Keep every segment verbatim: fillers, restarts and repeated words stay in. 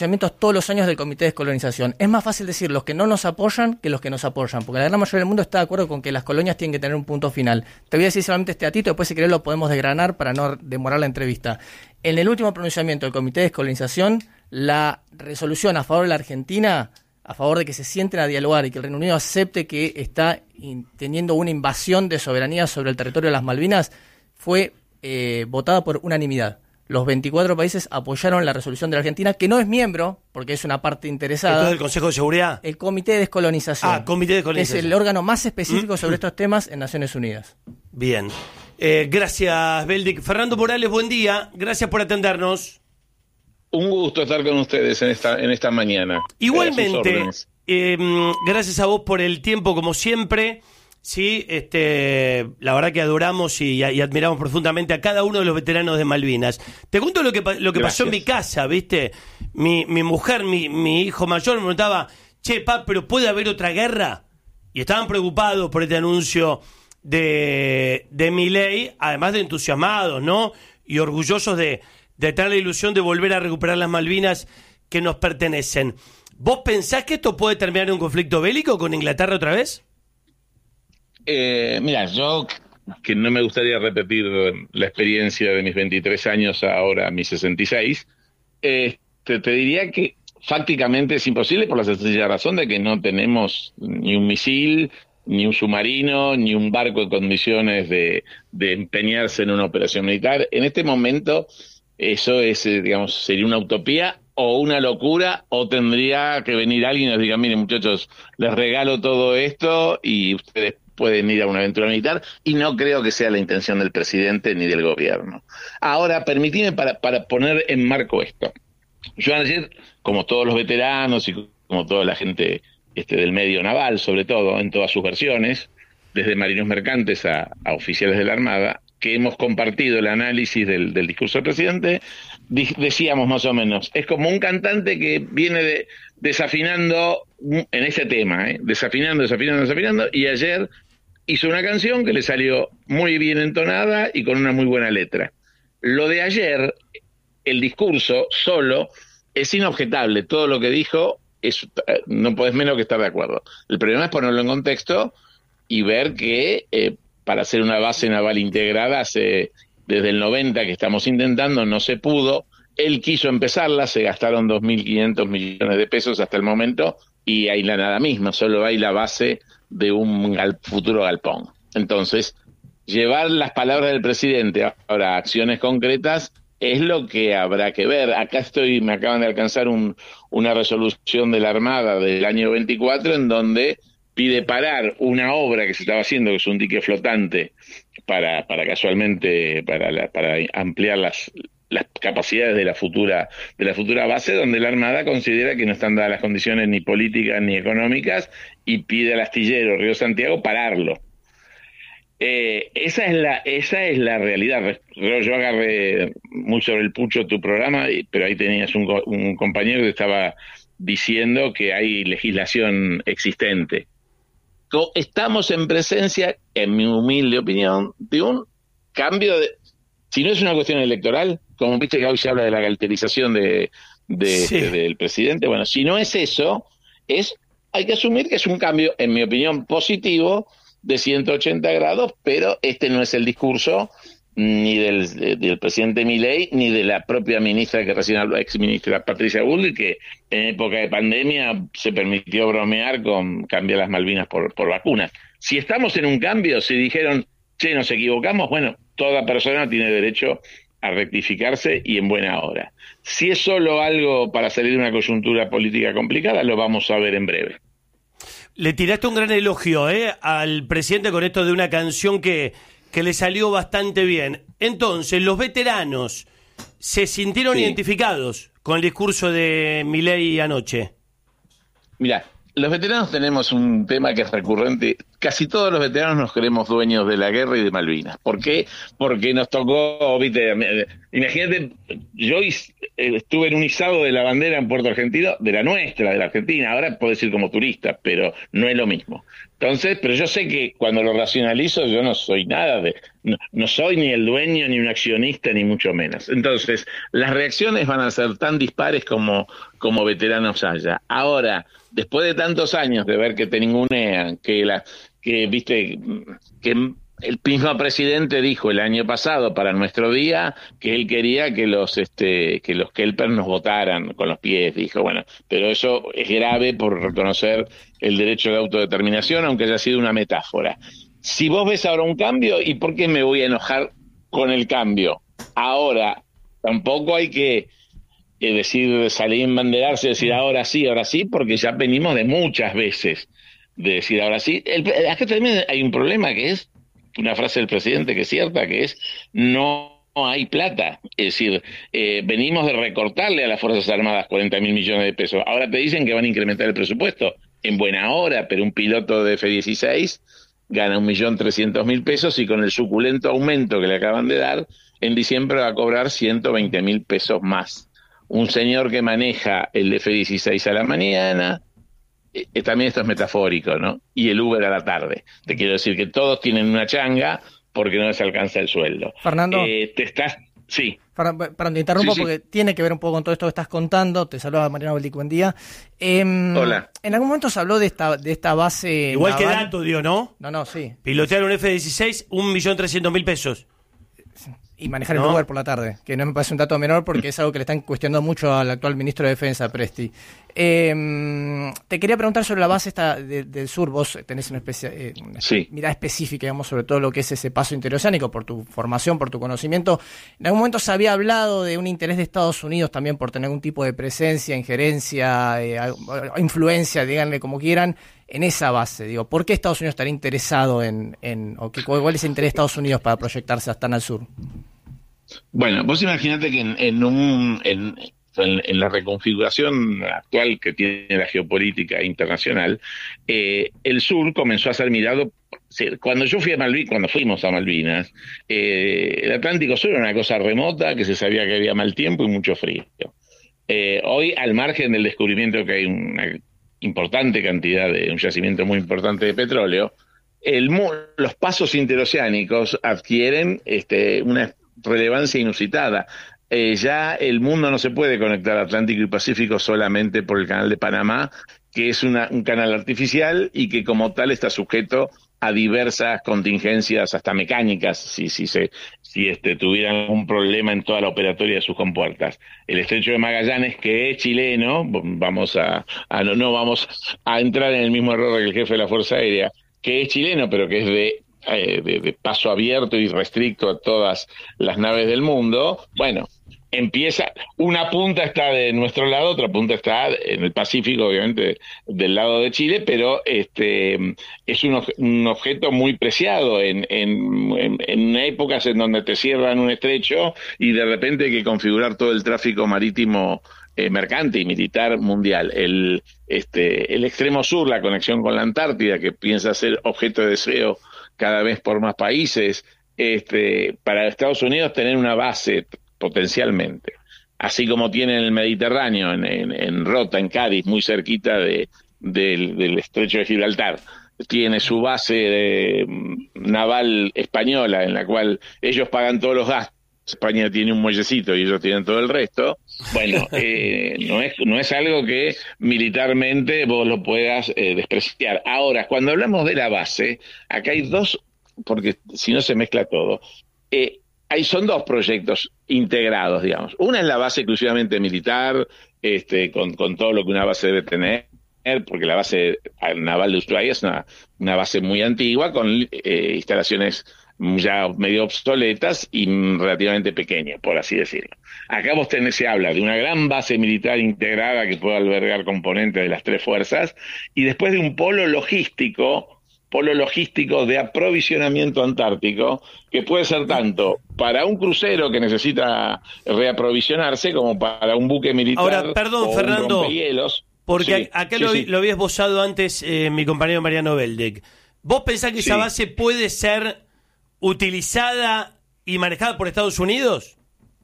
todos los años del Comité de Descolonización. Es más fácil decir los que no nos apoyan que los que nos apoyan, porque la gran mayoría del mundo está de acuerdo con que las colonias tienen que tener un punto final. Te voy a decir solamente este datito, después si querés lo podemos desgranar para no demorar la entrevista. En el último pronunciamiento del Comité de Descolonización, la resolución a favor de la Argentina, a favor de que se sienten a dialogar y que el Reino Unido acepte que está in, teniendo una invasión de soberanía sobre el territorio de las Malvinas, fue eh, votada por unanimidad. Los veinticuatro países apoyaron la resolución de la Argentina, que no es miembro, porque es una parte interesada. ¿Esto es del Consejo de Seguridad? El Comité de Descolonización. Ah, Comité de Descolonización. Es el órgano más específico sobre estos temas en Naciones Unidas. Bien. Eh, gracias, Beldic. Fernando Morales, buen día. Gracias por atendernos. Un gusto estar con ustedes en esta, en esta mañana. Igualmente, eh, gracias a vos por el tiempo, como siempre. Sí, este, la verdad que adoramos y, y admiramos profundamente a cada uno de los veteranos de Malvinas. Te cuento lo que, lo que pasó en mi casa, ¿viste? Mi, mi mujer, mi, mi hijo mayor me preguntaba, che, pa, ¿pero puede haber otra guerra? Y estaban preocupados por este anuncio de, de Milei, además de entusiasmados, ¿no? Y orgullosos de, de tener la ilusión de volver a recuperar las Malvinas que nos pertenecen. ¿Vos pensás que esto puede terminar en un conflicto bélico con Inglaterra otra vez? Eh, mira, yo que no me gustaría repetir la experiencia de mis veintitrés años ahora a mis sesenta y seis, eh, te, te diría que fácticamente es imposible por la sencilla razón de que no tenemos ni un misil, ni un submarino, ni un barco en condiciones de, de empeñarse en una operación militar. En este momento eso es, digamos, sería una utopía o una locura, o tendría que venir alguien y nos diga, miren muchachos, les regalo todo esto y ustedes pueden ir a una aventura militar, y no creo que sea la intención del presidente ni del gobierno. Ahora, permitime para, para poner en marco esto. Yo ayer, como todos los veteranos y como toda la gente este, del medio naval, sobre todo, en todas sus versiones, desde marinos mercantes a, a oficiales de la Armada, que hemos compartido el análisis del, del discurso del presidente, di- decíamos más o menos, es como un cantante que viene de, desafinando en ese tema, ¿eh? desafinando, desafinando, desafinando, y ayer hizo una canción que le salió muy bien entonada y con una muy buena letra. Lo de ayer, el discurso solo, es inobjetable. Todo lo que dijo, es, no podés menos que estar de acuerdo. El problema es ponerlo en contexto y ver que eh, para hacer una base naval integrada, hace, desde el noventa que estamos intentando, no se pudo. Él quiso empezarla, se gastaron dos mil quinientos millones de pesos hasta el momento, y hay la nada misma, solo hay la base de un gal- futuro galpón. Entonces, llevar las palabras del presidente ahora a acciones concretas es lo que habrá que ver. Acá estoy, me acaban de alcanzar un, una resolución de la Armada del año veinticuatro en donde pide parar una obra que se estaba haciendo, que es un dique flotante, para, para casualmente, para, la, para ampliar las las capacidades de la futura de la futura base, donde la Armada considera que no están dadas las condiciones ni políticas ni económicas y pide al astillero Río Santiago pararlo. Eh, esa es la esa es la realidad. Yo, yo agarré muy sobre el pucho tu programa, pero ahí tenías un, un compañero que estaba diciendo que hay legislación existente. Estamos en presencia, en mi humilde opinión, de un cambio de... Si no es una cuestión electoral, como viste que hoy se habla de la galterización de, de, sí. de, del presidente, bueno, si no es eso, es hay que asumir que es un cambio, en mi opinión, positivo de ciento ochenta grados, pero este no es el discurso ni del, de, del presidente Milei, ni de la propia ministra que recién habló, ex ministra Patricia Bullrich, que en época de pandemia se permitió bromear con cambiar las Malvinas por, por vacunas. Si estamos en un cambio, si dijeron, che, nos equivocamos, bueno, toda persona tiene derecho a rectificarse y en buena hora. Si es solo algo para salir de una coyuntura política complicada, lo vamos a ver en breve. Le tiraste un gran elogio ¿eh? al presidente con esto de una canción que, que le salió bastante bien. Entonces, los veteranos se sintieron sí. identificados con el discurso de Milei anoche. Mirá, los veteranos tenemos un tema que es recurrente casi todos los veteranos nos creemos dueños de la guerra y de Malvinas. ¿Por qué? Porque nos tocó, viste, imagínate, yo estuve en un izado de la bandera en Puerto Argentino, de la nuestra, de la Argentina, ahora puedo decir como turista, pero no es lo mismo. Entonces, pero yo sé que cuando lo racionalizo yo no soy nada de, no, no soy ni el dueño, ni un accionista, ni mucho menos. Entonces, las reacciones van a ser tan dispares como, como veteranos haya. Ahora, después de tantos años de ver que te ningunean, que la, que viste, que el mismo presidente dijo el año pasado para nuestro día que él quería que los este que los kelpers nos votaran con los pies, dijo, bueno, pero eso es grave por reconocer el derecho de autodeterminación, aunque haya sido una metáfora. Si vos ves ahora un cambio, ¿y por qué me voy a enojar con el cambio? Ahora, tampoco hay que eh, decir, salir en banderarse, decir ahora sí, ahora sí, porque ya venimos de muchas veces de decir ahora sí. El, acá también hay un problema que es una frase del presidente que es cierta, que es no hay plata. Es decir, eh, venimos de recortarle a las Fuerzas Armadas cuarenta mil millones de pesos. Ahora te dicen que van a incrementar el presupuesto en buena hora, pero un piloto de F dieciséis gana un millón trescientos mil pesos y con el suculento aumento que le acaban de dar, en diciembre va a cobrar ciento veinte mil pesos más. Un señor que maneja el F dieciséis a la mañana, Eh, también esto es metafórico, ¿no? Y el Uber a la tarde. Te quiero decir que todos tienen una changa porque no les alcanza el sueldo. Fernando. Eh, te estás... Sí. Perdón, te interrumpo sí, sí. porque tiene que ver un poco con todo esto que estás contando. Te saluda Mariano Beldic, buen día. Eh, Hola. En algún momento se habló de esta, de esta base Igual naval. que dato dio, ¿no? No, no, sí. Pilotear un F dieciséis, un millón trescientos mil pesos. Y manejar el ¿No? Uber por la tarde, que no me parece un dato menor porque es algo que le están cuestionando mucho al actual ministro de Defensa, Presti. Eh, te quería preguntar sobre la base esta de, del sur. Vos tenés una, especia, eh, una sí. mirada específica, digamos, sobre todo lo que es ese paso interoceánico, por tu formación, por tu conocimiento. En algún momento se había hablado de un interés de Estados Unidos también por tener algún tipo de presencia, injerencia, eh, influencia, díganle como quieran, en esa base. Digo, ¿por qué Estados Unidos estaría interesado en, en o qué, cuál es el interés de Estados Unidos para proyectarse hasta en el sur? Bueno, vos imaginate que en, en un en, en, en la reconfiguración actual que tiene la geopolítica internacional, eh, el sur comenzó a ser mirado. Cuando yo fui a Malvinas, cuando fuimos a Malvinas, eh, el Atlántico Sur era una cosa remota, que se sabía que había mal tiempo y mucho frío. Eh, hoy, al margen del descubrimiento que hay una importante cantidad de un yacimiento muy importante de petróleo, el, los pasos interoceánicos adquieren este, una relevancia inusitada. Eh, ya el mundo no se puede conectar Atlántico y Pacífico solamente por el canal de Panamá, que es una, un canal artificial y que como tal está sujeto a diversas contingencias, hasta mecánicas, si, si, se, si este, tuvieran un problema en toda la operatoria de sus compuertas. El estrecho de Magallanes, que es chileno, vamos a, a no, no vamos a entrar en el mismo error que el jefe de la Fuerza Aérea, que es chileno, pero que es de Eh, de, de paso abierto y restricto a todas las naves del mundo. Bueno, empieza, una punta está de nuestro lado, otra punta está en el Pacífico, obviamente, del lado de Chile, pero este es un, un objeto muy preciado en, en, en, en épocas en donde te cierran un estrecho y de repente hay que configurar todo el tráfico marítimo eh, mercante y militar mundial. El, este, el extremo sur, la conexión con la Antártida, que piensa ser objeto de deseo cada vez por más países, este, para Estados Unidos tener una base potencialmente, así como tiene en el Mediterráneo, en, en, en Rota, en Cádiz, muy cerquita de, de, del estrecho de Gibraltar, tiene su base de, naval española, en la cual ellos pagan todos los gastos, España tiene un muellecito y ellos tienen todo el resto. Bueno, eh, no es no es algo que militarmente vos lo puedas eh, despreciar. Ahora, cuando hablamos de la base, acá hay dos, porque si no se mezcla todo. Eh, hay, son dos proyectos integrados, digamos. Una es la base exclusivamente militar, este, con, con todo lo que una base debe tener, porque la base naval de Ushuaia es una, una base muy antigua, con eh, instalaciones ya medio obsoletas y relativamente pequeñas, por así decirlo. Acá vos tenés, se habla de una gran base militar integrada que puede albergar componentes de las tres fuerzas, y después de un polo logístico, polo logístico de aprovisionamiento antártico, que puede ser tanto para un crucero que necesita reaprovisionarse, como para un buque militar. Ahora, perdón, o Fernando, un rompehielos. porque sí, acá sí, lo, sí. lo había esbozado antes eh, mi compañero Mariano Beldic. ¿Vos pensás que Sí. esa base puede ser utilizada y manejada por Estados Unidos?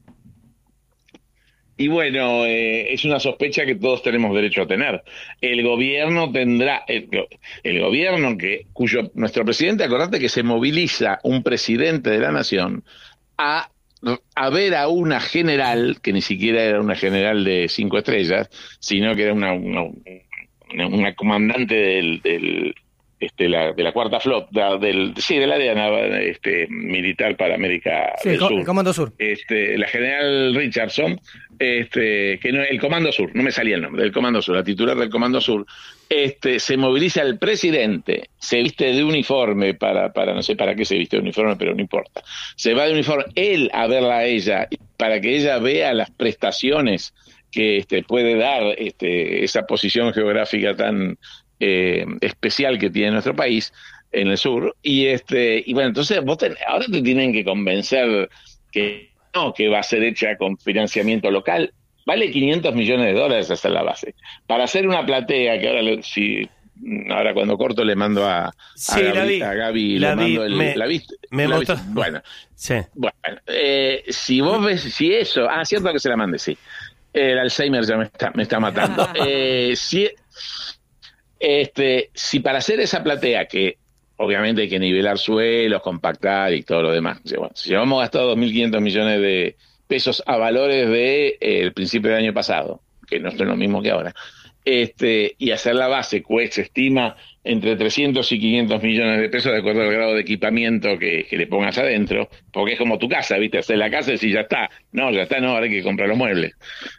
Y bueno, eh, es una sospecha que todos tenemos derecho a tener. El gobierno tendrá, el, el gobierno que, cuyo, nuestro presidente, acordate que se moviliza un presidente de la nación a, a ver a una general, que ni siquiera era una general de cinco estrellas, sino que era una, una, una, una comandante del, del este, la, de la cuarta flota, del, sí, del área este, militar para América Sí, del el, Sur. el Comando Sur. Este, la general Richardson, este, que no, el Comando Sur, no me salía el nombre, del Comando Sur, la titular del Comando Sur, este, se moviliza el presidente, se viste de uniforme para, para, no sé para qué se viste de uniforme, pero no importa, se va de uniforme él a verla a ella, para que ella vea las prestaciones que este, puede dar este, esa posición geográfica tan eh, especial que tiene nuestro país en el sur, y este, y bueno, entonces vos ten, ahora te tienen que convencer que no, que va a ser hecha con financiamiento local. Vale quinientos millones de dólares hacer la base. Para hacer una platea, que ahora le, si, ahora cuando corto le mando a, sí, a Gaby, la vi, a Gaby la le mando vi, el, me, ¿la viste? Me ¿La mostró. viste? Bueno, sí. bueno eh, si vos ves, si eso, ah, cierto que se la mande, sí. El Alzheimer ya me está, me está matando. eh, si, este, si para hacer esa platea, que obviamente hay que nivelar suelos, compactar y todo lo demás. Bueno, si hemos gastado dos mil quinientos millones de pesos a valores de eh, el principio del año pasado, que no es lo mismo que ahora, este, y hacer la base, pues se estima entre trescientos y quinientos millones de pesos de acuerdo al grado de equipamiento que, que le pongas adentro, porque es como tu casa, ¿viste? Hacer la casa y decir, ya está. No, ya está, no, ahora hay que comprar los muebles.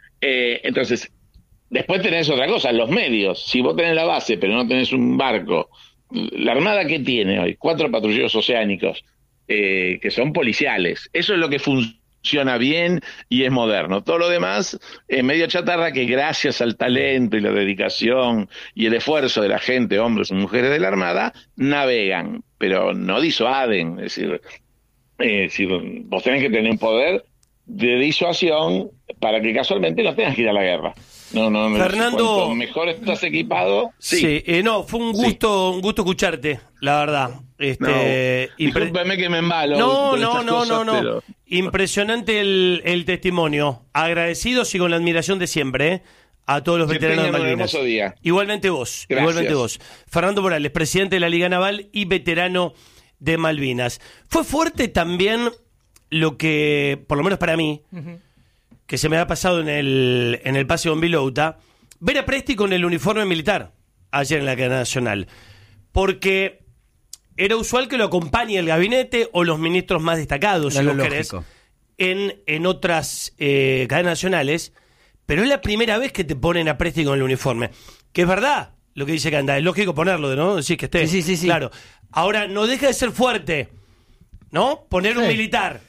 Eh, entonces, después tenés otra cosa, los medios. Si vos tenés la base, pero no tenés un barco, la Armada, ¿qué tiene hoy? Cuatro patrulleros oceánicos eh, que son policiales. Eso es lo que funciona bien y es moderno. Todo lo demás es medio chatarra, que gracias al talento y la dedicación y el esfuerzo de la gente, hombres y mujeres de la Armada, navegan, pero no disuaden. Es decir, eh, es decir, vos tenés que tener un poder de disuasión para que casualmente no tengas que ir a la guerra. No, no, no. Fernando, cuanto mejor estás equipado. Sí, sí eh, no, fue un gusto, sí. un gusto escucharte, la verdad. Este, no, impre... discúlpeme que me embalo. No, no, no, cosas, no, no. Pero... Impresionante el, el testimonio. Agradecidos y con la admiración de siempre, ¿eh? A todos los que veteranos de Malvinas. Un hermoso día. Igualmente vos, Gracias. igualmente vos. Fernando Morales, presidente de la Liga Naval y veterano de Malvinas. Fue fuerte también lo que, por lo menos para mí, uh-huh. que se me ha pasado en el, en el Paseo en Vilouta, ver a Presti con el uniforme militar ayer en la cadena nacional. Porque era usual que lo acompañe el gabinete o los ministros más destacados, si vos querés, en, en otras eh, cadenas nacionales, pero es la primera vez que te ponen a Presti con el uniforme. Que es verdad lo que dice Canda, es lógico ponerlo, ¿no? Decir que esté. Sí, sí, sí, sí. Claro. Ahora, no deja de ser fuerte, ¿no? Poner sí. un militar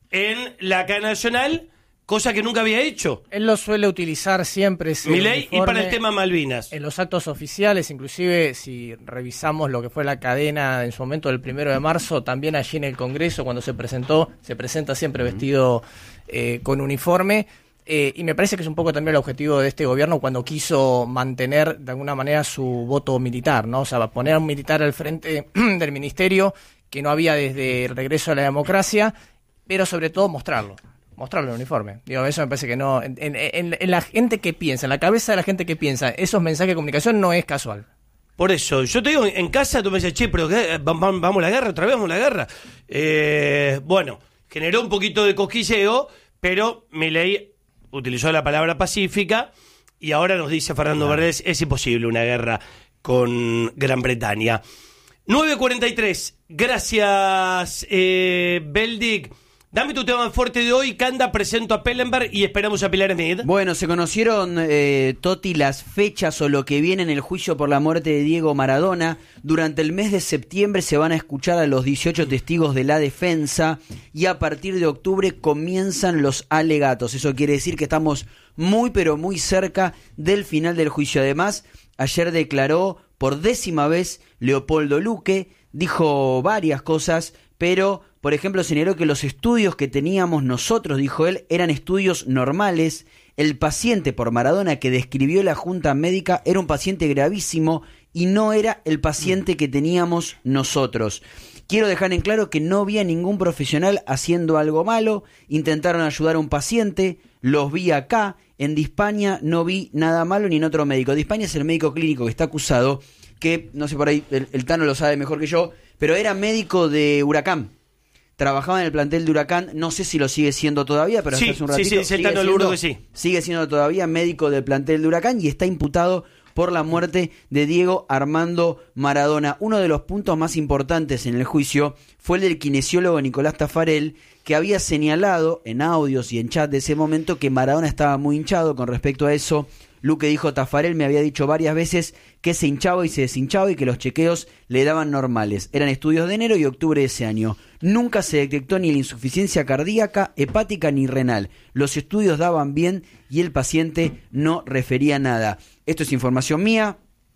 en la cadena nacional, cosa que nunca había hecho. Él lo suele utilizar siempre. Milei, y para el tema Malvinas. En los actos oficiales, inclusive si revisamos lo que fue la cadena en su momento del primero de marzo, también allí en el Congreso, cuando se presentó, se presenta siempre vestido eh, con uniforme. Eh, y me parece que es un poco también el objetivo de este gobierno cuando quiso mantener de alguna manera su voto militar, ¿no? O sea, poner a un militar al frente del ministerio, que no había desde el regreso a la democracia, pero sobre todo mostrarlo, mostrarlo en el uniforme. Digo, eso me parece que no, en, en, en la gente que piensa, en la cabeza de la gente que piensa, esos mensajes de comunicación no es casual. Por eso, yo te digo, en casa tú me dices, che, pero ¿qué? ¿Vamos a la guerra? ¿Otra vez vamos a la guerra? Eh, bueno, generó un poquito de cosquilleo, pero Milei utilizó la palabra pacífica y ahora nos dice Fernando claro. Verdes, es imposible una guerra con Gran Bretaña. nueve cuarenta y tres, gracias eh, Beldic. Dame tu tema fuerte de hoy, Canda, presento a Pellenberg y esperamos a Pilar Smith. Bueno, se conocieron, eh, Toti, las fechas o lo que viene en el juicio por la muerte de Diego Maradona. Durante el mes de septiembre se van a escuchar a los dieciocho testigos de la defensa y a partir de octubre comienzan los alegatos. Eso quiere decir que estamos muy pero muy cerca del final del juicio. Además, ayer declaró por décima vez Leopoldo Luque, dijo varias cosas, pero... Por ejemplo, señaló que los estudios que teníamos nosotros, dijo él, eran estudios normales. El paciente por Maradona que describió la Junta Médica era un paciente gravísimo y no era el paciente que teníamos nosotros. Quiero dejar en claro que no vi a ningún profesional haciendo algo malo, intentaron ayudar a un paciente, los vi acá, en Dispaña no vi nada malo ni en otro médico. Dispaña es el médico clínico que está acusado, que, no sé por ahí, el, el Tano lo sabe mejor que yo, pero era médico de Huracán. Trabajaba en el plantel de Huracán, no sé si lo sigue siendo todavía, pero sí, hasta hace un ratito sí, sí, sigue, siendo, siendo, que sí. sigue siendo todavía médico del plantel de Huracán y está imputado por la muerte de Diego Armando Maradona. Uno de los puntos más importantes en el juicio fue el del kinesiólogo Nicolás Tafarel, que había señalado en audios y en chat de ese momento que Maradona estaba muy hinchado. Con respecto a eso, Luque dijo: Tafarel me había dicho varias veces que se hinchaba y se deshinchaba y que los chequeos le daban normales. Eran estudios de enero y octubre de ese año. Nunca se detectó ni la insuficiencia cardíaca, hepática ni renal. Los estudios daban bien y el paciente no refería nada. Esto es información mía.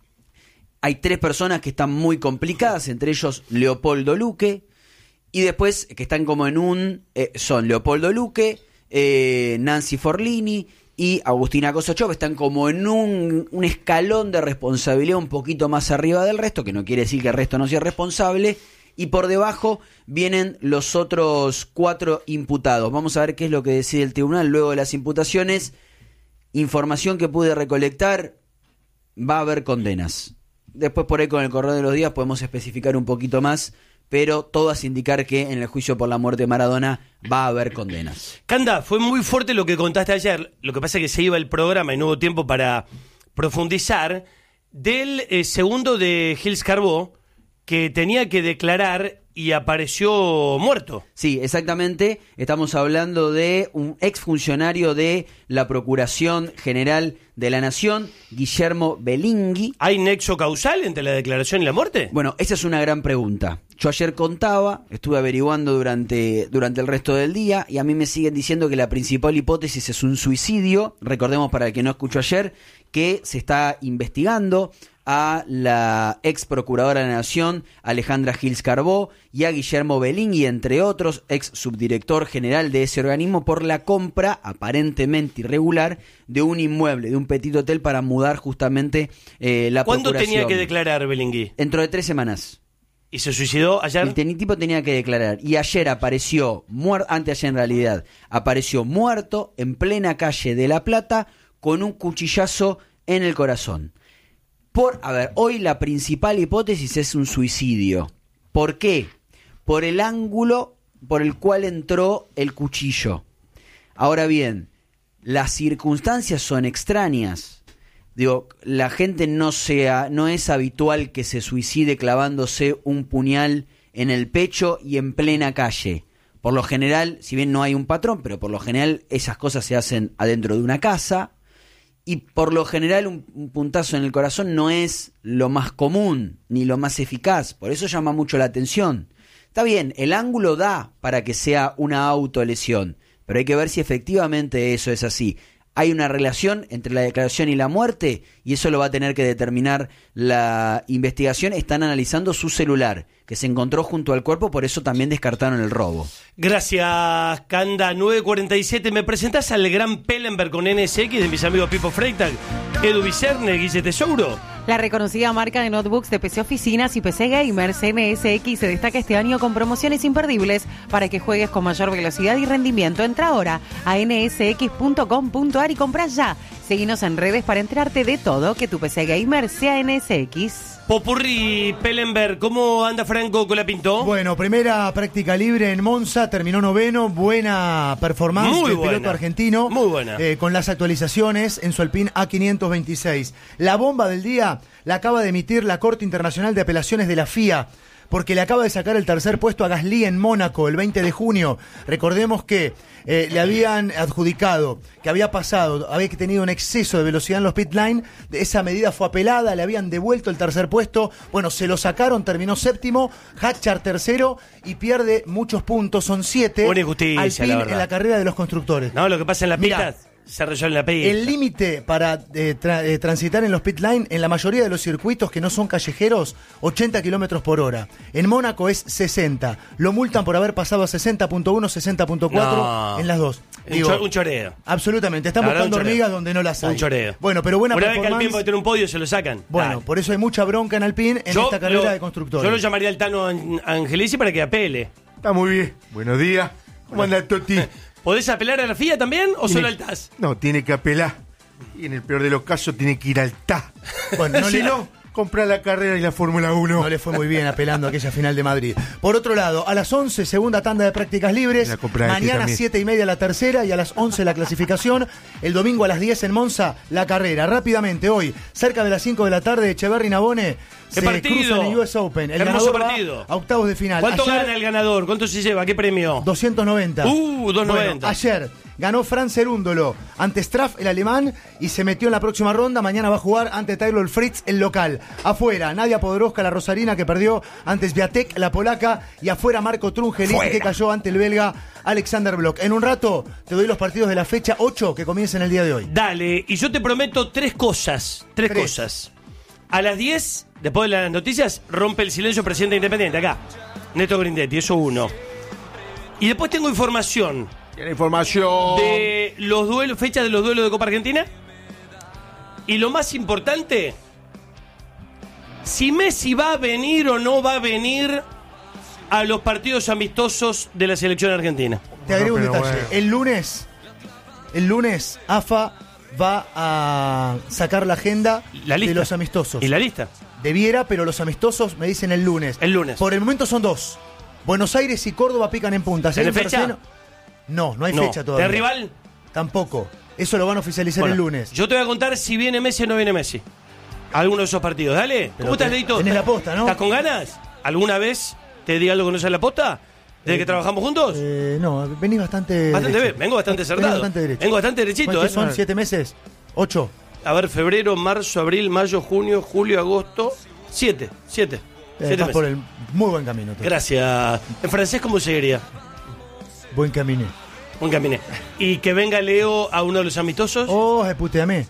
Hay tres personas que están muy complicadas, entre ellos Leopoldo Luque, y después que están como en un... Eh, son Leopoldo Luque, eh, Nancy Forlini y Agustina Kosochov, están como en un, un escalón de responsabilidad un poquito más arriba del resto, que no quiere decir que el resto no sea responsable, y por debajo vienen los otros cuatro imputados. Vamos a ver qué es lo que decide el tribunal luego de las imputaciones. Información que pude recolectar, va a haber condenas. Después por ahí con el correr de los días podemos especificar un poquito más, pero todo hace indicar que en el juicio por la muerte de Maradona va a haber condenas. Canda, fue muy fuerte lo que contaste ayer. Lo que pasa es que se iba el programa y no hubo tiempo para profundizar. Del eh, segundo de Gilles Carbó, que tenía que declarar y apareció muerto. Sí, exactamente. Estamos hablando de un exfuncionario de la Procuración General de la Nación, Guillermo Belingui. ¿Hay nexo causal entre la declaración y la muerte? Bueno, esa es una gran pregunta. Yo ayer contaba, estuve averiguando durante, durante el resto del día, y a mí me siguen diciendo que la principal hipótesis es un suicidio. Recordemos, para el que no escuchó ayer, que se está investigando a la ex procuradora de la Nación, Alejandra Gilles Carbó, y a Guillermo Belingui, entre otros, ex subdirector general de ese organismo, por la compra aparentemente irregular de un inmueble, de un petit hotel, para mudar justamente eh, la ¿Cuándo procuración. tenía que declarar Belingui? Dentro de tres semanas. ¿Y se suicidó ayer? El ten- tipo tenía que declarar. Y ayer apareció, muerto, anteayer en realidad, apareció muerto en plena calle de La Plata con un cuchillazo en el corazón. Por, a ver, hoy la principal hipótesis es un suicidio. ¿Por qué? Por el ángulo por el cual entró el cuchillo. Ahora bien, las circunstancias son extrañas. Digo, la gente no sea, no es habitual que se suicide clavándose un puñal en el pecho y en plena calle. Por lo general, si bien no hay un patrón, pero por lo general esas cosas se hacen adentro de una casa. Y por lo general un, un puntazo en el corazón no es lo más común ni lo más eficaz, por eso llama mucho la atención. Está bien, el ángulo da para que sea una autolesión, pero hay que ver si efectivamente eso es así. Hay una relación entre la declaración y la muerte, y eso lo va a tener que determinar la investigación. Están analizando su celular, que se encontró junto al cuerpo, por eso también descartaron el robo. Gracias, Canda. nueve cuarenta y siete. ¿Me presentás al gran Pellenberg con N S X de mis amigos Pipo Freitag, Edu Vicerne, Guille Tesouro? La reconocida marca de notebooks de P C Oficinas y P C Gamers, N S X, se destaca este año con promociones imperdibles para que juegues con mayor velocidad y rendimiento. Entra ahora a ene ese equis punto com punto a r y compra ya. Seguinos en redes para enterarte de todo, que tu P C Gamer sea N S X. Popurrí, Pellenberg, ¿cómo anda Franco Colapinto? Bueno, primera práctica libre en Monza, terminó noveno, buena performance Muy del buena. piloto argentino. Muy buena. Eh, con las actualizaciones en su Alpine A quinientos veintiséis. La bomba del día la acaba de emitir la Corte Internacional de Apelaciones de la F I A, porque le acaba de sacar el tercer puesto a Gasly en Mónaco el veinte de junio. Recordemos que eh, le habían adjudicado que había pasado, había tenido un exceso de velocidad en los pit line. Esa medida fue apelada, le habían devuelto el tercer puesto. Bueno, se lo sacaron, terminó séptimo, Hatchar tercero y pierde muchos puntos, son siete. Una injusticia, Alpine la verdad. en la carrera de los constructores. No, lo que pasa en la Mirá, pista. se resuelve la pista. El límite para eh, tra- eh, transitar en los pit line, en la mayoría de los circuitos que no son callejeros, ochenta kilómetros por hora. En Mónaco es sesenta. Lo multan por haber pasado a sesenta punto uno, sesenta punto cuatro No. en las dos. Un, cho- un choreo. Absolutamente. Están La verdad, buscando un choreo. hormigas donde no las hay. Un choreo. Bueno, pero buena Una vez que performance. Alpine puede tener un podio, se lo sacan. Bueno, Dale. por eso hay mucha bronca en Alpine en Yo esta carrera lo- de constructores. Yo lo llamaría al Tano An- Angelici para que apele. Está muy bien. Buenos días. ¿Cómo anda Toti? ¿Podés apelar a la F I A también o solo al Tiene- T A S? No, tiene que apelar. Y en el peor de los casos tiene que ir al T A. Bueno, no si le- no, comprar la carrera y la Fórmula uno. No le fue muy bien apelando a aquella final de Madrid. Por otro lado, a las once, segunda tanda de prácticas libres. La compra este Mañana también. siete y media la tercera y a las once la clasificación. El domingo a las diez en Monza la carrera. Rápidamente hoy, cerca de las cinco de la tarde, Echeverry Navone ¿Qué se partido? cruza en el U S Open. El Hermoso ganador va partido. a octavos de final. ¿Cuánto Ayer, gana el ganador? ¿Cuánto se lleva? ¿Qué premio? doscientos noventa. Uh, doscientos noventa. Bueno, ayer ganó Fran Cerúndolo ante Straff, el alemán, y se metió en la próxima ronda. Mañana va a jugar ante Taylor Fritz, el local. Afuera, Nadia Podoroska, la rosarina, que perdió ante Swiatek, la polaca. Y afuera, Marco Trungelín, que cayó ante el belga Alexander Bloch. En un rato te doy los partidos de la fecha ocho que comienzan el día de hoy. Dale, y yo te prometo tres cosas. Tres, Tres. cosas. A las diez, después de las noticias, rompe el silencio presidente independiente. Acá, Neto Grindetti, eso uno. Y después tengo información Tiene información. de los duelos, fechas de los duelos de Copa Argentina. Y lo más importante, si Messi va a venir o no va a venir a los partidos amistosos de la selección argentina. Te agrego No, un pero detalle. bueno. El lunes, el lunes, A F A va a sacar la agenda La lista. de los amistosos. ¿Y la lista? Debiera, pero los amistosos me dicen el lunes. El lunes. Por el momento son dos. Buenos Aires y Córdoba pican en punta. ¿Hay ¿Tiene un fecha? tercero? No, no hay No. fecha todavía. ¿De rival? Tampoco. Eso lo van a oficializar Bueno, el lunes. Yo te voy a contar si viene Messi o no viene Messi. Alguno de esos partidos. Dale. Pero ¿Cómo estás, te- Leito? tenés la posta, ¿no? ¿Estás con ganas? ¿Alguna vez te di algo que no sea la posta? ¿Desde que trabajamos juntos? Eh, no, venís bastante. Bastante derecho. bien. Vengo bastante Venís acertado. bastante derecho. Vengo bastante derechito, ¿Cuántos ¿eh? son? ¿Siete meses? ¿Ocho? A ver, febrero, marzo, abril, mayo, junio, julio, agosto. Siete. Siete. Eh, Siete estás meses. por el muy buen camino. tú. Gracias. En francés, ¿cómo se diría? Buen camino. Un caminé. Y que venga Leo a uno de los amistosos. Oh, puteame.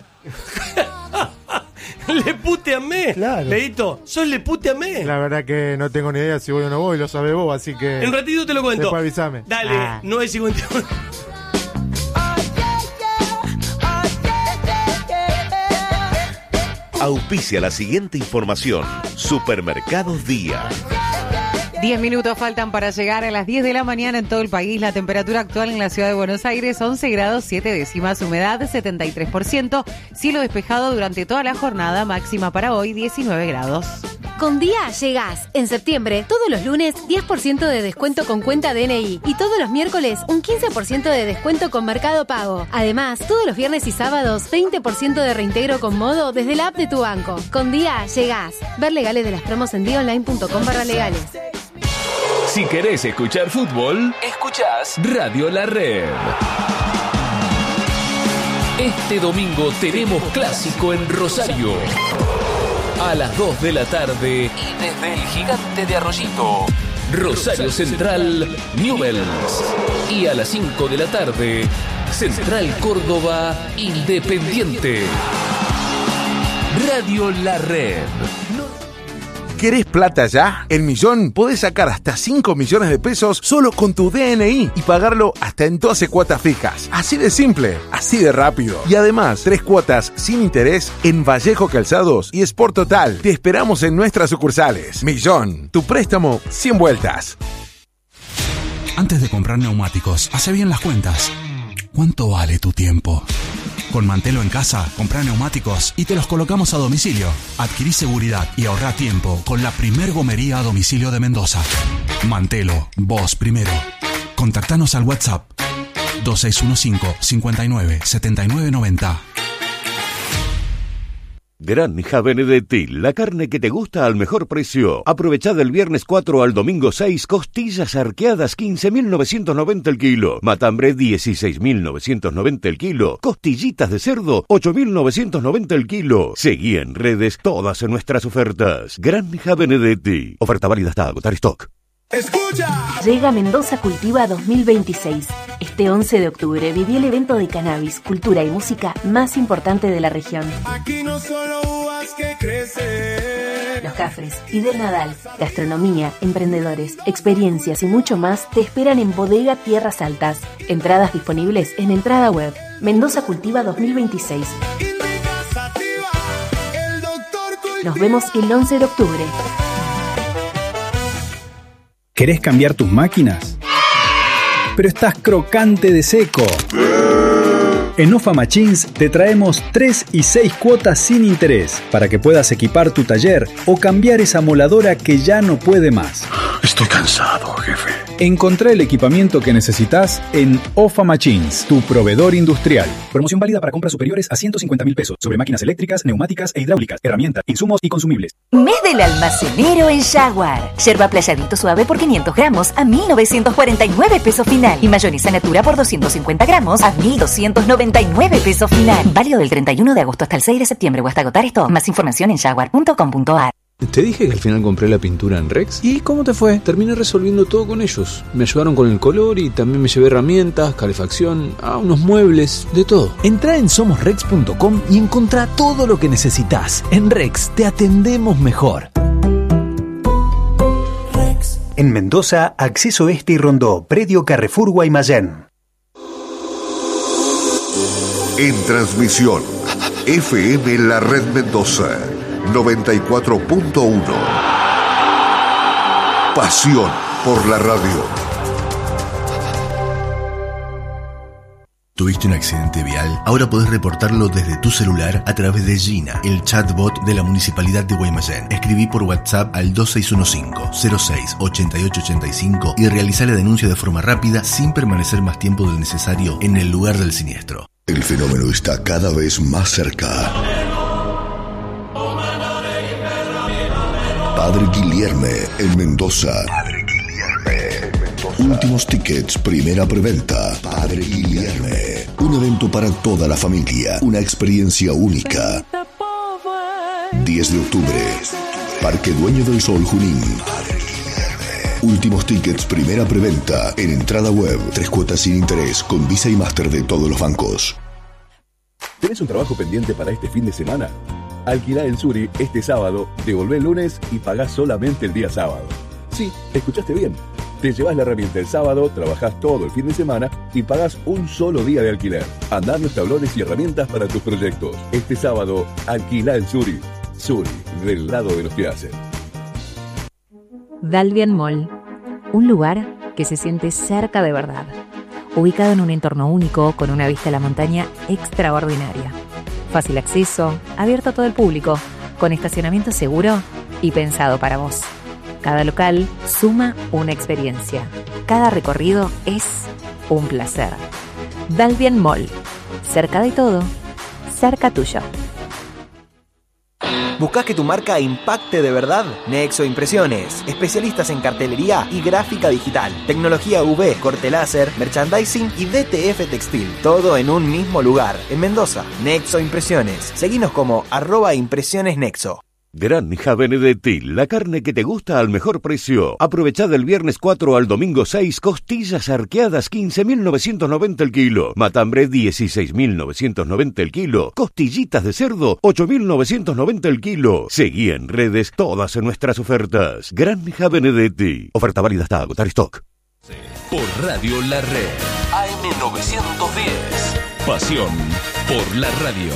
Le puteame. Claro. Leito, sos le puteame. La verdad que no tengo ni idea si voy o no voy, lo sabés vos, así que. En ratito te lo cuento. Después avísame. Dale, Ah. nueve cincuenta y uno. Auspicia la siguiente información. Supermercados Día. Diez minutos faltan para llegar a las diez de la mañana en todo el país. La temperatura actual en la ciudad de Buenos Aires, once grados, siete décimas, humedad setenta y tres por ciento, cielo despejado durante toda la jornada, máxima para hoy diecinueve grados. Con Día llegás. En septiembre, todos los lunes, diez por ciento de descuento con cuenta D N I. Y todos los miércoles, un quince por ciento de descuento con Mercado Pago. Además, todos los viernes y sábados, veinte por ciento de reintegro con Modo desde la app de tu banco. Con Día llegás. Ver legales de las promos en día online punto com barra legales. Si querés escuchar fútbol, escuchás Radio La Red. Este domingo tenemos clásico en Rosario. A las dos de la tarde y desde el Gigante de Arroyito, Rosario Central, Newell's. Y a las cinco de la tarde, Central Córdoba, Independiente. Radio La Red. ¿Querés plata ya? En Millón podés sacar hasta cinco millones de pesos solo con tu D N I y pagarlo hasta en doce cuotas fijas. Así de simple, así de rápido. Y además, tres cuotas sin interés en Vallejo Calzados y Sport Total. Te esperamos en nuestras sucursales. Millón, tu préstamo sin vueltas. Antes de comprar neumáticos, hace bien las cuentas. ¿Cuánto vale tu tiempo? Con Mantelo en casa, comprá neumáticos y te los colocamos a domicilio. Adquirí seguridad y ahorrá tiempo con la primer gomería a domicilio de Mendoza. Mantelo, vos primero. Contactanos al WhatsApp dos seis uno cinco, cinco nueve, siete nueve nueve cero. Granja Benedetti, la carne que te gusta al mejor precio. Aprovechá del viernes cuatro al domingo seis, costillas arqueadas quince mil novecientos noventa el kilo, matambre dieciséis mil novecientos noventa el kilo, costillitas de cerdo ocho mil novecientos noventa el kilo. Seguí en redes todas nuestras ofertas. Granja Benedetti, oferta válida hasta agotar stock. Escucha. Llega Mendoza Cultiva dos mil veintiséis. Este once de octubre viví el evento de cannabis, cultura y música más importante de la región. Aquí no solo uvas que crecen. Los Cafres y del Nadal, gastronomía, emprendedores, experiencias y mucho más te esperan en Bodega Tierras Altas. Entradas disponibles en Entrada Web. Mendoza Cultiva dos mil veintiséis. Nos vemos el once de octubre. ¿Querés cambiar tus máquinas? Pero estás crocante de seco. En Ofa Machines te traemos tres y seis cuotas sin interés para que puedas equipar tu taller o cambiar esa moladora que ya no puede más. Estoy cansado, jefe. Encontrá el equipamiento que necesitas en Ofa Machines, tu proveedor industrial. Promoción válida para compras superiores a ciento cincuenta mil pesos sobre máquinas eléctricas, neumáticas e hidráulicas, herramientas, insumos y consumibles. Mes del almacenero en Jaguar. Yerba playadito suave por quinientos gramos a mil novecientos cuarenta y nueve pesos final. Y mayonesa natura por doscientos cincuenta gramos a mil doscientos noventa y nueve pesos final. Válido del treinta y uno de agosto hasta el seis de septiembre o hasta agotar esto. Más información en jaguar punto com punto a r. Te dije que al final compré la pintura en Rex. ¿Y cómo te fue? Terminé resolviendo todo con ellos. Me ayudaron con el color y también me llevé herramientas, calefacción, ah, unos muebles, de todo. Entrá en somos rex punto com y encontrá todo lo que necesitas. En Rex te atendemos mejor. Rex. En Mendoza, Acceso Este y Rondó, Predio Carrefour Guaymallén. En transmisión, F M La Red Mendoza. noventa y cuatro punto uno. Pasión por la radio. ¿Tuviste un accidente vial? Ahora podés reportarlo desde tu celular a través de Gina, el chatbot de la Municipalidad de Guaymallén. Escribí por WhatsApp al dos seis uno cinco, cero seis, ocho ocho ocho cinco y realizá la denuncia de forma rápida sin permanecer más tiempo del necesario en el lugar del siniestro. El fenómeno está cada vez más cerca. Padre Guilherme en Mendoza. Padre Guilherme en Mendoza. Últimos tickets, primera preventa. Padre Guilherme. Un evento para toda la familia. Una experiencia única. diez de octubre. Parque Dueño del Sol, Junín. Últimos tickets, primera preventa. En Entrada Web. Tres cuotas sin interés. Con Visa y Master de todos los bancos. ¿Tenés un trabajo pendiente para este fin de semana? Alquilá en Suri este sábado, devolvé el lunes y pagás solamente el día sábado. Sí, escuchaste bien. Te llevas la herramienta el sábado, trabajás todo el fin de semana y pagás un solo día de alquiler. Andamios, tablones y herramientas para tus proyectos. Este sábado, alquilá en Suri. Suri, del lado de los que hacen. Dalvian Mall, un lugar que se siente cerca de verdad. Ubicado en un entorno único, con una vista a la montaña extraordinaria. Fácil acceso, abierto a todo el público, con estacionamiento seguro y pensado para vos. Cada local suma una experiencia. Cada recorrido es un placer. Dalvian Mall. Cerca de todo, cerca tuyo. ¿Buscás que tu marca impacte de verdad? Nexo Impresiones, especialistas en cartelería y gráfica digital, tecnología U V, corte láser, merchandising y D T F textil, todo en un mismo lugar, en Mendoza. Nexo Impresiones, seguinos como arroba impresiones nexo. Granja Benedetti, la carne que te gusta al mejor precio. Aprovechá del viernes cuatro al domingo seis, costillas arqueadas quince mil novecientos noventa el kilo, matambre dieciséis mil novecientos noventa el kilo, costillitas de cerdo ocho mil novecientos noventa el kilo. Seguí en redes todas nuestras ofertas. Granja Benedetti, oferta válida hasta agotar stock. Por Radio La Red, A M novecientos diez, pasión por la radio.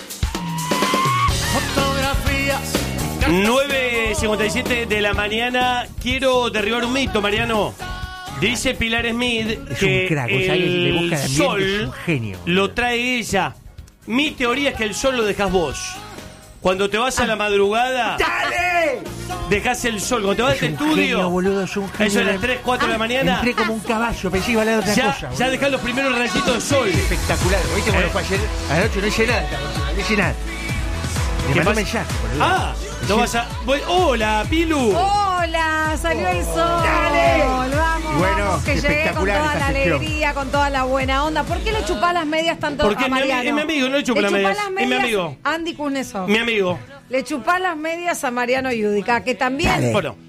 nueve cincuenta y siete de la mañana. Quiero derribar un mito, Mariano. Dice Pilar Smith es que un crack, el le busca el sol es un genio. Lo trae ella. Mi teoría es que el sol lo dejas vos. Cuando te vas a la madrugada, ¡dale! Dejas el sol. Cuando te vas al estudio, genio, boludo, es un genio. eso a las tres, cuatro de la mañana. Entré como un caballo, pensé que iba a hablar de otra ya, cosa. Ya dejás los primeros rayitos de sol. Espectacular. ¿Viste cuando ¿Eh? fue ayer? Anoche no hice nada, no hice nada. Me mandó un mensaje, boludo. Ah, no vas a... Hola, Pilu. Hola, salió el sol. ¡Dale! Vamos, bueno, vamos, que llegué con toda la alegría, con toda la buena onda. ¿Por qué le chupás las medias tanto Porque a Mariano? es mi amigo, no le chupo las medias. las Es mi amigo. Andy Kuznetsov. Mi amigo. Le chupás las medias a Mariano Yudica, que también... Bueno,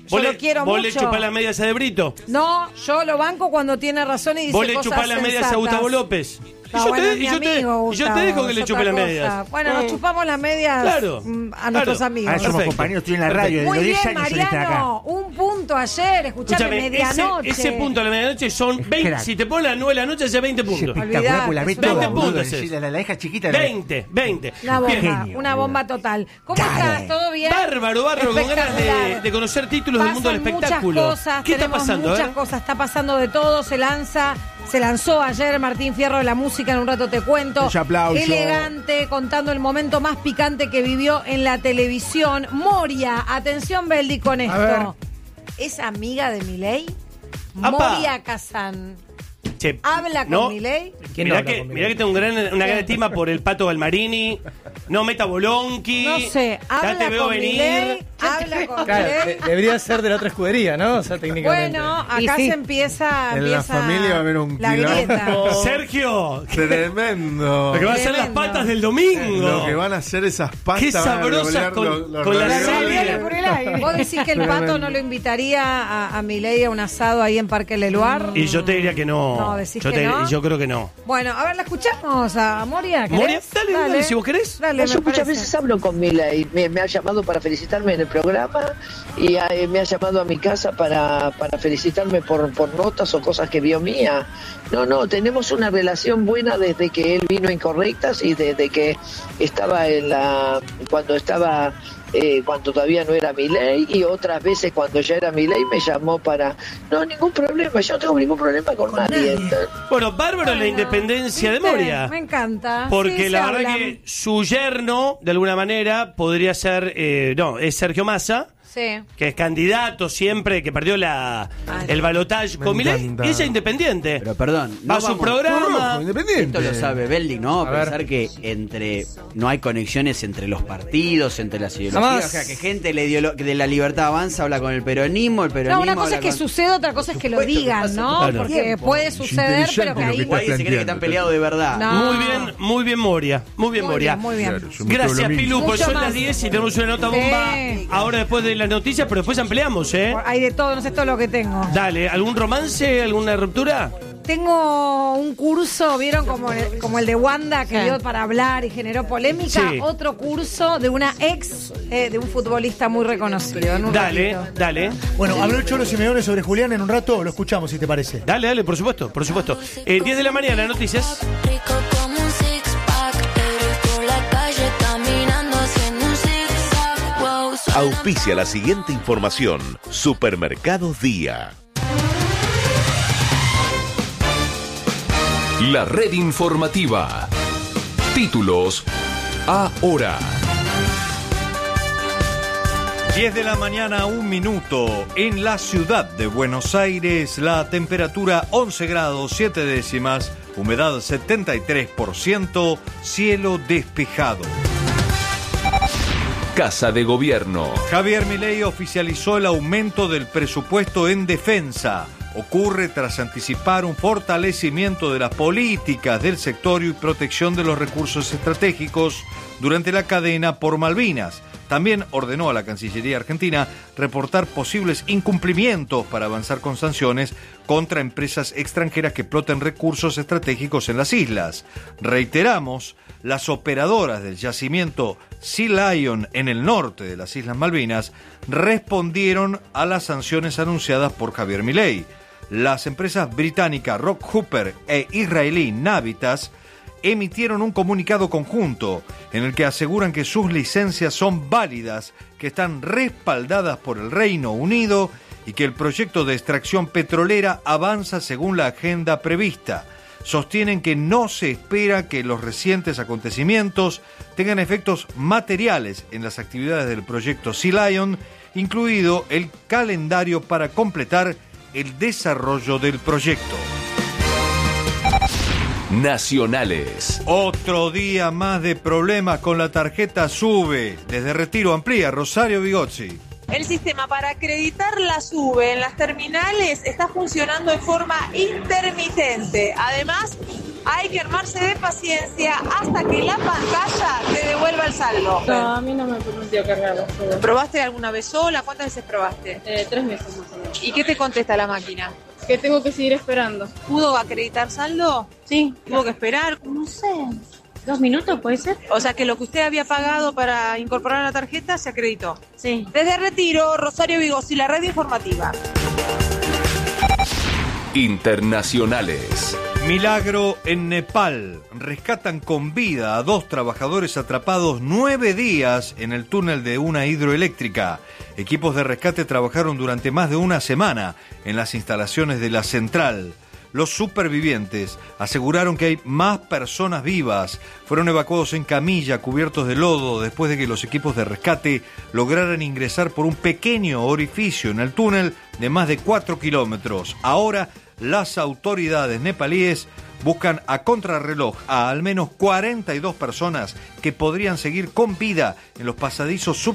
Yo le, lo quiero ¿Vos mucho. le chupás las medias a De Brito? No, yo lo banco cuando tiene razón y dice ¿Vos le cosas chupás las medias a sensatas. Gustavo López? No, y yo, bueno, te, es mi y yo, te, amigo, y yo te Gustavo, dejo que es le otra chupe las cosa. medias. Bueno, Ah. nos chupamos las medias Claro. mm, a Claro. nuestros amigos. Ah, somos Perfecto. compañeros, estoy en la radio. Muy de bien, diez años saliste acá. Mariano. Un punto ayer. Escuchame, Escúchame, ese, medianoche. ese punto a la medianoche son veinte. crack. Si te pones a las nueve de la noche, hace veinte puntos. Espectacular, pues la ve Olvidate, toda, es una boludo. puntos es. La, la, la hija chiquita. la- veinte, veinte. Una bomba, Bien. Genio, una bomba total. ¿Cómo estás? ¿Todo bien? Bárbaro, bárbaro, con ganas de, Espectacular. de conocer títulos del mundo del Pasan espectáculo. Muchas cosas, ¿Qué está tenemos pasando? Muchas eh? cosas, está pasando de todo. Se lanza, se lanzó ayer Martín Fierro de la música, en un rato te cuento. Mucho aplauso. Elegante, contando el momento más picante que vivió en la televisión. Moria, atención Beldi con esto. ¿Es amiga de Milei? Apa. Moria Kazan. Che, ¿Habla con no, Milei? ¿Quién no Mirá habla que, con mirá que tengo un gran- una gran estima por el Pato Galmarini. No meta Bolonqui. No sé, Ya habla te veo con venir. Milei, habla con Claro, Milei. de- debería ser de la otra escudería, ¿no? O sea, técnicamente. Bueno, acá Y sí. se empieza, En la empieza familia va a haber un la quilombo. grieta. Sergio, Tremendo. lo que va a ser las Tremendo. patas del domingo. Lo que van a hacer esas pastas. Qué van a sabrosas doblar con- los- los con la ravioles. serie. Vos decís que el Pato no lo invitaría a, a Milei a un asado ahí en Parque Leluar. Y yo te diría que no. No, decís yo que te- no. Yo creo que no. Bueno, a ver, la escuchamos a Moria. ¿querés? Moria, dale, dale, si vos querés. Dale, Yo me muchas parece. veces hablo con Milei, me, me ha llamado para felicitarme en el programa y eh, me ha llamado a mi casa para, para felicitarme por, por notas o cosas que vio mía. No, no, tenemos una relación buena desde que él vino a Incorrectas y desde que estaba en la, cuando estaba, eh, cuando todavía no era Milei, y otras veces cuando ya era Milei me llamó para, no, ningún problema, yo no tengo ningún problema con, nadie. Bueno, bárbaro la independencia de ¿Viste? Moria. Me encanta. Porque Sí, la se verdad hablan. que su yerno, de alguna manera, podría ser. eh, no, es Sergio Massa, Sí. que es candidato siempre, que perdió la el balotaje con Milei. encanta. Y ella es independiente. Pero perdón, Va no a su vamos- programa. Rojo, independiente. Esto lo sabe Beldic, ¿no? A ver. Pensar que entre no hay conexiones entre los partidos, entre las ideologías. Jamás. O sea, que gente de la, ideolo- de la Libertad Avanza habla con el peronismo, el peronismo No, una cosa habla es que con- suceda, otra cosa es que lo supuesto que digan, pasa ¿no? todo el Porque tiempo. puede suceder, pero que ahí. Igual se cree que están peleados de verdad. No. Muy bien, muy bien, Moria. Muy bien, Muy Moria. bien, muy bien. Claro, yo me Gracias, creo lo Pilu, mismo. por Mucho son más. las diez y tenemos una nota bomba Sí. ahora después de las noticias, pero después ampliamos, ¿eh? Hay de todo, no sé todo lo que tengo. Dale, ¿algún romance, alguna ruptura? Tengo un curso, ¿vieron? Como el, como el de Wanda, que dio para hablar y generó polémica. Sí. Otro curso de una ex eh, de un futbolista muy reconocido. En un Dale, ratito. dale. Bueno, habló el Cholo Simeone sobre Julián en un rato, lo escuchamos si te parece. Dale, dale, por supuesto, por supuesto. Eh, diez de la mañana, noticias. Como un six pack, eres por la calle caminando haciendo un zigzag. Wow, suena Auspicia la siguiente información. Supermercados Día. La red informativa. Títulos ahora. diez de la mañana, un minuto. En la ciudad de Buenos Aires, la temperatura once grados, siete décimas, humedad setenta y tres por ciento, cielo despejado. Casa de Gobierno. Javier Milei oficializó el aumento del presupuesto en defensa. Ocurre tras anticipar un fortalecimiento de las políticas del sector y protección de los recursos estratégicos durante la cadena por Malvinas. También ordenó a la Cancillería Argentina reportar posibles incumplimientos para avanzar con sanciones contra empresas extranjeras que exploten recursos estratégicos en las islas. Reiteramos, las operadoras del yacimiento Sea Lion en el norte de las Islas Malvinas respondieron a las sanciones anunciadas por Javier Milei. Las empresas británicas Rock Hooper e israelí Navitas emitieron un comunicado conjunto en el que aseguran que sus licencias son válidas, que están respaldadas por el Reino Unido y que el proyecto de extracción petrolera avanza según la agenda prevista. Sostienen que no se espera que los recientes acontecimientos tengan efectos materiales en las actividades del proyecto Sea Lion, incluido el calendario para completar el desarrollo del proyecto. Nacionales. Otro día más de problemas con la tarjeta SUBE. Desde Retiro amplía Rosario Bigozzi. El sistema para acreditar la SUBE en las terminales está funcionando de forma intermitente. Además, Hay que armarse de paciencia hasta que la pantalla te devuelva el saldo. No, a mí no me permitió cargarlo. ¿Probaste alguna vez sola? ¿Cuántas veces probaste? Eh, tres meses más o menos. ¿Y qué te contesta la máquina? Que tengo que seguir esperando. ¿Pudo acreditar saldo? Sí. ¿Tuvo que esperar? No sé. ¿Dos minutos puede ser? O sea que lo que usted había pagado para incorporar a la tarjeta se acreditó. Sí. Desde Retiro, Rosario Vigosí, la red informativa. Internacionales. Milagro en Nepal. Rescatan con vida a dos trabajadores atrapados nueve días en el túnel de una hidroeléctrica. Equipos de rescate trabajaron durante más de una semana en las instalaciones de la central. Los supervivientes aseguraron que hay más personas vivas. Fueron evacuados en camilla, cubiertos de lodo, después de que los equipos de rescate lograran ingresar por un pequeño orificio en el túnel de más de cuatro kilómetros. Ahora, las autoridades nepalíes buscan a contrarreloj a al menos cuarenta y dos personas que podrían seguir con vida en los pasadizos subterráneos